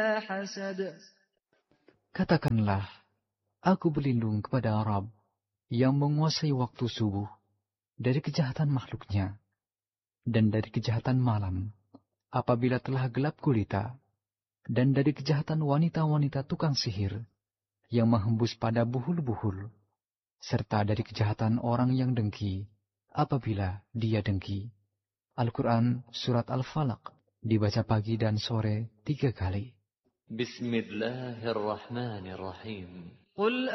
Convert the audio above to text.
Katakanlah, aku berlindung kepada Rabb yang menguasai waktu subuh dari kejahatan makhluknya dan dari kejahatan malam apabila telah gelap gulita, dan dari kejahatan wanita-wanita tukang sihir yang menghembus pada buhul-buhul, serta dari kejahatan orang yang dengki apabila dia dengki. Al-Quran Surat Al-Falaq dibaca pagi dan sore 3 kali. Bismillahirrahmanirrahim.